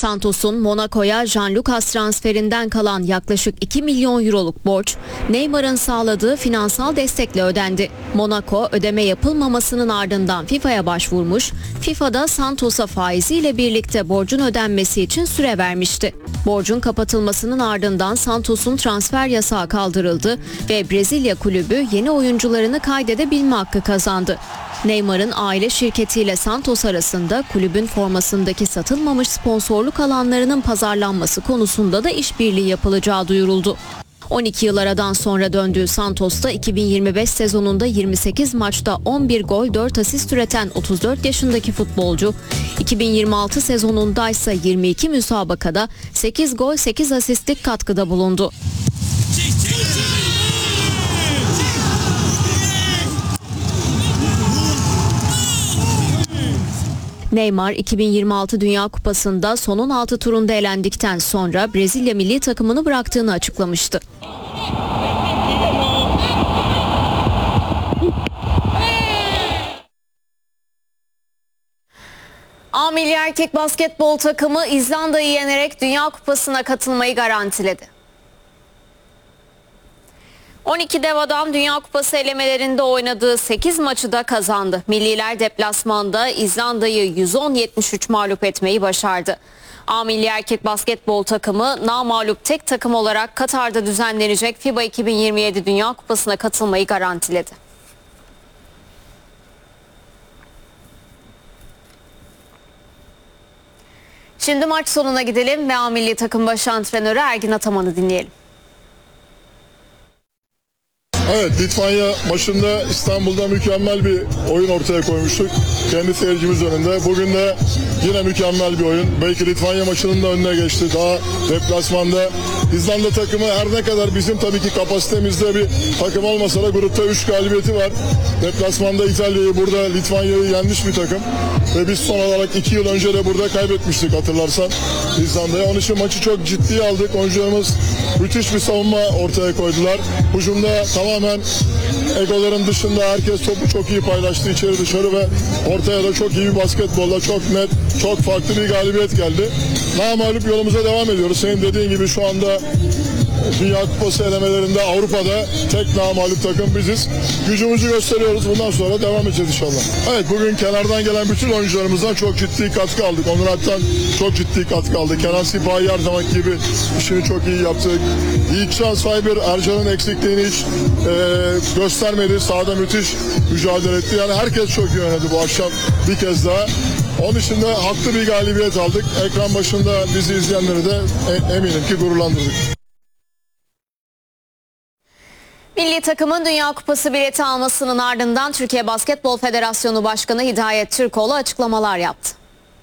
Santos'un Monaco'ya Jean-Lucas transferinden kalan yaklaşık 2 milyon euroluk borç, Neymar'ın sağladığı finansal destekle ödendi. Monaco ödeme yapılmamasının ardından FIFA'ya başvurmuş, FIFA'da Santos'a faiziyle birlikte borcun ödenmesi için süre vermişti. Borcun kapatılmasının ardından Santos'un transfer yasağı kaldırıldı ve Brezilya kulübü yeni oyuncularını kaydedebilme hakkı kazandı. Neymar'ın aile şirketiyle Santos arasında kulübün formasındaki satılmamış sponsorluk alanlarının pazarlanması konusunda da işbirliği yapılacağı duyuruldu. 12 yıl aradan sonra döndüğü Santos'ta 2025 sezonunda 28 maçta 11 gol 4 asist üreten 34 yaşındaki futbolcu, 2026 sezonunda ise 22 müsabakada 8 gol 8 asistlik katkıda bulundu. Neymar 2026 Dünya Kupası'nda son 16 turunda elendikten sonra Brezilya milli takımını bıraktığını açıklamıştı. A milli erkek basketbol takımı İzlanda'yı yenerek Dünya Kupası'na katılmayı garantiledi. 12 dev adam Dünya Kupası elemelerinde oynadığı 8 maçı da kazandı. Milliler deplasmanda İzlanda'yı 110-73 mağlup etmeyi başardı. A milli erkek basketbol takımı namağlup tek takım olarak Katar'da düzenlenecek FIBA 2027 Dünya Kupası'na katılmayı garantiledi. Şimdi maç sonuna gidelim ve A milli takım baş antrenörü Ergin Ataman'ı dinleyelim. Evet, Litvanya maçında İstanbul'da mükemmel bir oyun ortaya koymuştuk. Kendi seyircimiz önünde. Bugün de yine mükemmel bir oyun. Belki Litvanya maçının da önüne geçti. Daha deplasmanda İzlanda takımı her ne kadar bizim tabii ki kapasitemizde bir takım olmasa da grupta 3 galibiyeti var. Deplasmanda İtalya'yı, burada Litvanya'yı yenmiş bir takım. Ve biz son olarak 2 yıl önce de burada kaybetmiştik hatırlarsan İzlanda'ya. Onun için maçı çok ciddiye aldık. Oyuncularımız müthiş bir savunma ortaya koydular. Hücumda tamamen egoların dışında herkes topu çok iyi paylaştı içeri dışarı ve ortaya da çok iyi bir basketbolla, çok net, çok farklı bir galibiyet geldi. Namağlup yolumuza devam ediyoruz. Senin dediğin gibi şu anda Dünya Kupası elemelerinde Avrupa'da tek namağlup takım biziz. Gücümüzü gösteriyoruz. Bundan sonra devam edeceğiz inşallah. Evet, bugün kenardan gelen bütün oyuncularımızdan çok ciddi katkı aldık. Onur Alp'ten çok ciddi katkı aldık. Kenan Sipahi her zamanki gibi işini çok iyi yaptı. Yiğitcan Sayber, Ercan'ın eksikliğini hiç göstermedi. Sahada müthiş mücadele etti. Yani herkes çok iyi oynadı bu akşam bir kez daha. Onun için de haklı bir galibiyet aldık. Ekran başında bizi izleyenleri de eminim ki gururlandırdık. Milli takımın Dünya Kupası bileti almasının ardından Türkiye Basketbol Federasyonu Başkanı Hidayet Türkoğlu açıklamalar yaptı.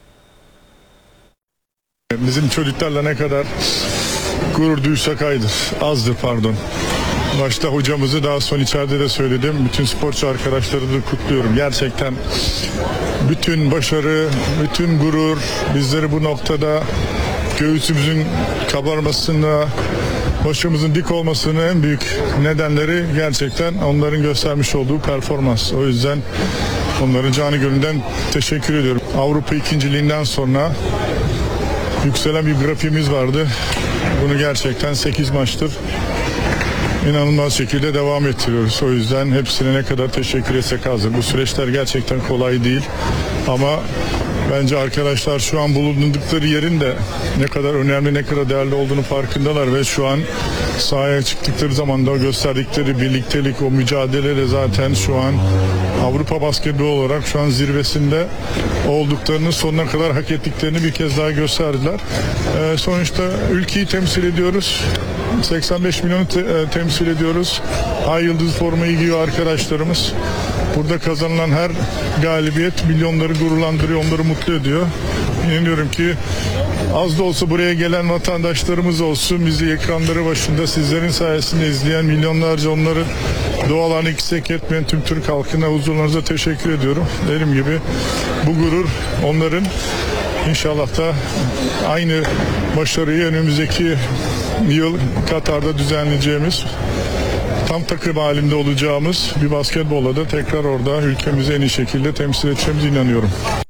Bizim çocuklarla ne kadar gurur duysak azdır pardon. Başta hocamızı, daha son içeride de söyledim. Bütün sporcu arkadaşları da kutluyorum. Gerçekten bütün başarı, bütün gurur bizleri bu noktada göğsümüzün kabarmasına, başımızın dik olmasının en büyük nedenleri gerçekten onların göstermiş olduğu performans. O yüzden onların canı gönülden teşekkür ediyorum. Avrupa ikinciliğinden sonra yükselen bir grafiğimiz vardı. Bunu gerçekten 8 maçtır inanılmaz şekilde devam ettiriyoruz. O yüzden hepsine ne kadar teşekkür etsek azdır. Bu süreçler gerçekten kolay değil ama bence arkadaşlar şu an bulundukları yerin de ne kadar önemli, ne kadar değerli olduğunu farkındalar ve şu an sahaya çıktıkları zaman da gösterdikleri birliktelik, o mücadeleyle zaten şu an Avrupa basketbolu olarak şu an zirvesinde olduklarını, sonuna kadar hak ettiklerini bir kez daha gösterdiler. Sonuçta ülkeyi temsil ediyoruz. 85 milyonu temsil ediyoruz. Ay yıldız formayı giyiyor arkadaşlarımız. Burada kazanılan her galibiyet milyonları gururlandırıyor, onları mutlu ediyor. İnanıyorum ki az da olsa buraya gelen vatandaşlarımız olsun, bizi ekranları başında sizlerin sayesinde izleyen milyonlarca, onları dualarını eksik etmeyen tüm Türk halkına, huzurlarınıza teşekkür ediyorum. Dediğim gibi bu gurur onların, inşallah da aynı başarıyı önümüzdeki yıl Katar'da düzenleyeceğimiz, tam takım halinde olacağımız bir basketbolla da tekrar orada ülkemizi en iyi şekilde temsil edeceğimize inanıyorum.